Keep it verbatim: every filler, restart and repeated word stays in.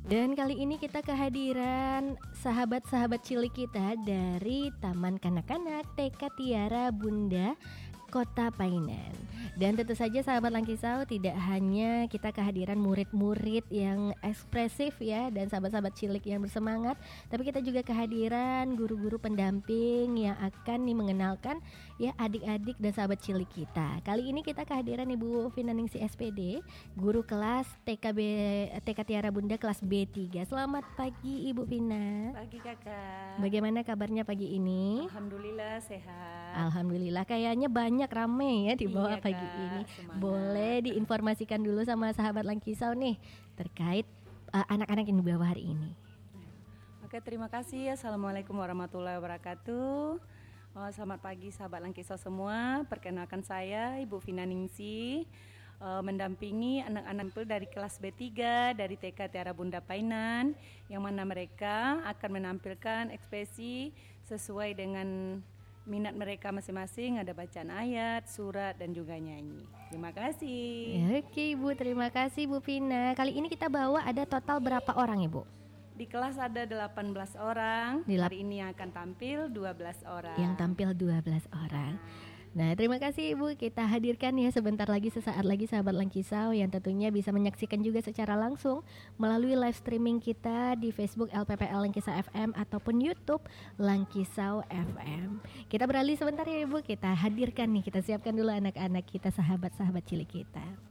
Dan kali ini kita kehadiran sahabat-sahabat cilik kita dari Taman Kanak-kanak T K Tiara Bunda Kota Painan. Dan tentu saja sahabat Langkisau, tidak hanya kita kehadiran murid-murid yang ekspresif ya, dan sahabat-sahabat cilik yang bersemangat, tapi kita juga kehadiran guru-guru pendamping yang akan nih mengenalkan ya adik-adik dan sahabat cilik kita. Kali ini kita kehadiran Ibu Vina Ningsih S P D, guru kelas T K B T K Tiara Bunda kelas B tiga. Selamat pagi Ibu Vina. Pagi Kakak. Bagaimana kabarnya pagi ini? Alhamdulillah sehat. Alhamdulillah, kayaknya banyak rame ya di bawah iya, pagi Kak, ini. semangat. Boleh diinformasikan dulu sama sahabat Langkisau nih terkait uh, anak-anak yang dibawa hari ini. Oke, terima kasih. Assalamualaikum warahmatullahi wabarakatuh. Oh, selamat pagi sahabat Langkisau semua. Perkenalkan saya Ibu Vina Ningsih, uh, mendampingi anak-anak dari kelas B tiga dari T K Tiara Bunda Painan, yang mana mereka akan menampilkan ekspresi sesuai dengan minat mereka masing-masing, ada bacaan ayat, surat, dan juga nyanyi. Terima kasih. Oke Ibu, terima kasih Bu Vina. Kali ini kita bawa ada total berapa orang Ibu? Di kelas ada delapan belas orang. Dilap- Hari ini yang akan tampil dua belas orang. Yang tampil dua belas orang. Nah, terima kasih Ibu. Kita hadirkan ya sebentar lagi, sesaat lagi sahabat Langkisau yang tentunya bisa menyaksikan juga secara langsung melalui live streaming kita di Facebook L P P L Langkisau F M ataupun YouTube Langkisau F M. Kita beralih sebentar ya Ibu. Kita hadirkan nih, kita siapkan dulu anak-anak kita, sahabat-sahabat cilik kita.